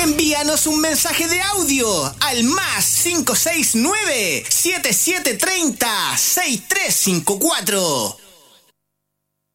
Envíanos un mensaje de audio al más 569-7730-6354.